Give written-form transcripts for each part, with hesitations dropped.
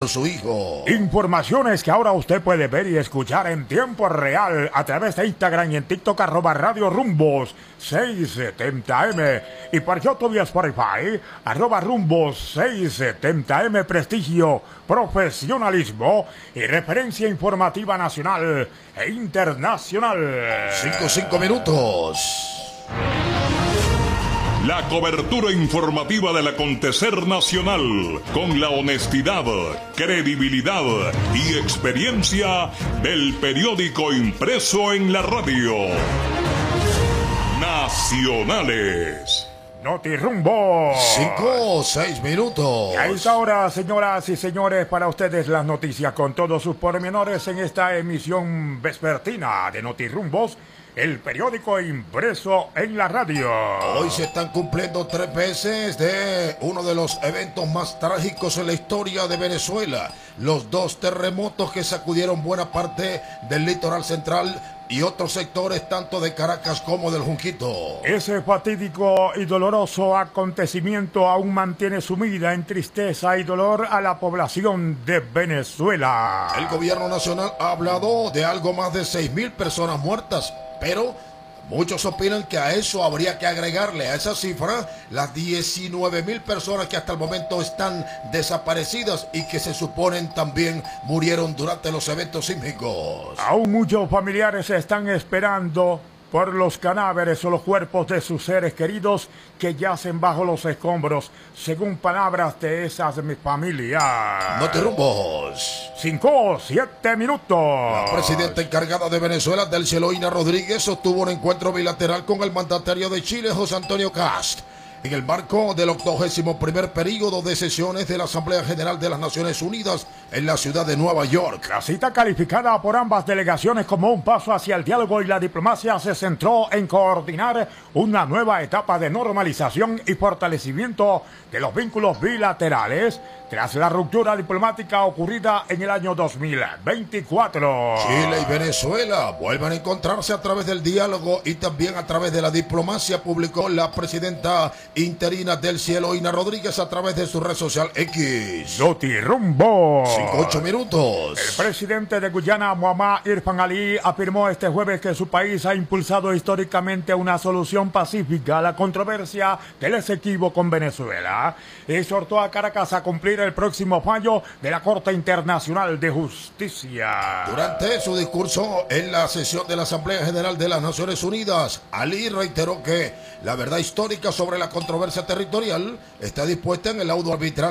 su hijo. Informaciones que ahora usted puede ver y escuchar en tiempo real a través de Instagram y en TikTok @Radio Rumbos 670M y por YouTube y Spotify @Rumbos 670M. Prestigio, profesionalismo y referencia informativa nacional e internacional. 5 minutos. La cobertura informativa del acontecer nacional, con la honestidad, credibilidad y experiencia del periódico impreso en la radio. Nacionales. Notirumbo. 6 minutos. A esta hora, señoras y señores, para ustedes las noticias con todos sus pormenores en esta emisión vespertina de Notirumbos, el periódico impreso en la radio. Hoy se están cumpliendo 3 meses de uno de los eventos más trágicos en la historia de Venezuela. Los 2 terremotos que sacudieron buena parte del litoral central y otros sectores tanto de Caracas como del Junquito. Ese fatídico y doloroso acontecimiento aún mantiene sumida en tristeza y dolor a la población de Venezuela. El gobierno nacional ha hablado de algo más de 6.000 personas muertas, pero muchos opinan que a eso habría que agregarle, a esa cifra, las 19.000 personas que hasta el momento están desaparecidas y que se suponen también murieron durante los eventos sísmicos. Aún muchos familiares están esperando por los cadáveres o los cuerpos de sus seres queridos que yacen bajo los escombros, según palabras de esas familias. Notirumbos. 7 minutos. La presidenta encargada de Venezuela, Delcy Eloína Rodríguez, sostuvo un encuentro bilateral con el mandatario de Chile, José Antonio Kast, en el marco del 81º período de sesiones de la Asamblea General de las Naciones Unidas en la ciudad de Nueva York. La cita, calificada por ambas delegaciones como un paso hacia el diálogo y la diplomacia, se centró en coordinar una nueva etapa de normalización y fortalecimiento de los vínculos bilaterales tras la ruptura diplomática ocurrida en el año 2024. Chile y Venezuela vuelven a encontrarse a través del diálogo y también a través de la diplomacia, publicó la presidenta interina Delcy Eloína Rodríguez a través de su red social X. Notirumbo. 8 minutos. El presidente de Guyana, Muhammad Irfan Ali, afirmó este jueves que su país ha impulsado históricamente una solución pacífica a la controversia del Esequibo con Venezuela y exhortó a Caracas a cumplir el próximo fallo de la Corte Internacional de Justicia. Durante su discurso en la sesión de la Asamblea General de las Naciones Unidas, Ali reiteró que la verdad histórica sobre la controversia territorial está dispuesta en el laudo arbitral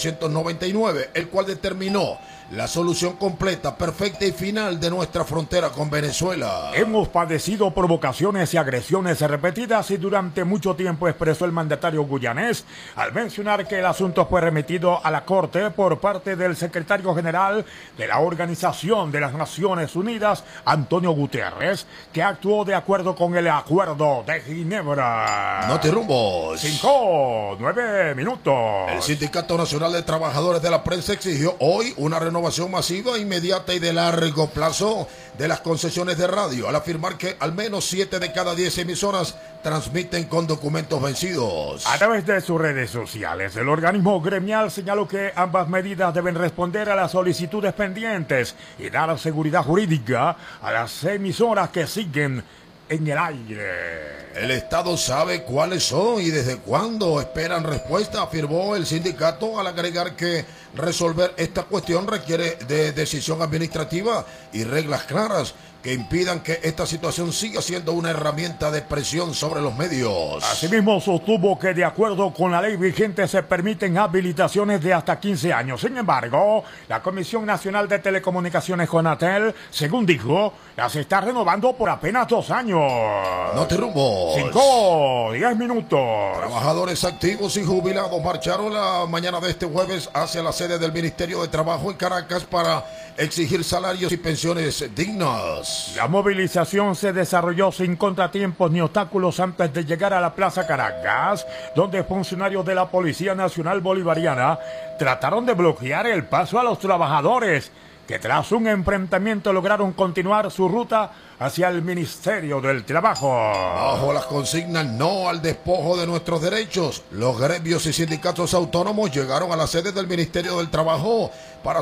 1899, el cual determinó la solución completa, perfecta y final de nuestra frontera con Venezuela. Hemos padecido provocaciones y agresiones repetidas y durante mucho tiempo, expresó el mandatario guyanés al mencionar que el asunto fue remitido a la Corte por parte del secretario general de la Organización de las Naciones Unidas, Antonio Guterres, que actuó de acuerdo con el Acuerdo de Ginebra. Notirumbos. 9 minutos. El Sindicato Nacional de Trabajadores de la Prensa exigió hoy una renovación masiva, inmediata y de largo plazo de las concesiones de radio, al afirmar que al menos 7 de cada 10 emisoras transmiten con documentos vencidos. A través de sus redes sociales, el organismo gremial señaló que ambas medidas deben responder a las solicitudes pendientes y dar seguridad jurídica a las emisoras que siguen en el aire. El Estado sabe cuáles son y desde cuándo esperan respuesta, afirmó el sindicato, al agregar que resolver esta cuestión requiere de decisión administrativa y reglas claras que impidan que esta situación siga siendo una herramienta de presión sobre los medios. Asimismo, sostuvo que de acuerdo con la ley vigente se permiten habilitaciones de hasta 15 años. Sin embargo, la Comisión Nacional de Telecomunicaciones, Conatel, según dijo, las está renovando por apenas 2 años. Notirumbos. 10 minutos. Trabajadores activos y jubilados marcharon la mañana de este jueves hacia la sede del Ministerio de Trabajo en Caracas para exigir salarios y pensiones dignas. La movilización se desarrolló sin contratiempos ni obstáculos antes de llegar a la Plaza Caracas, donde funcionarios de la Policía Nacional Bolivariana trataron de bloquear el paso a los trabajadores, que tras un enfrentamiento lograron continuar su ruta hacia el Ministerio del Trabajo. Bajo las consignas no al despojo de nuestros derechos, los gremios y sindicatos autónomos llegaron a la sede del Ministerio del Trabajo para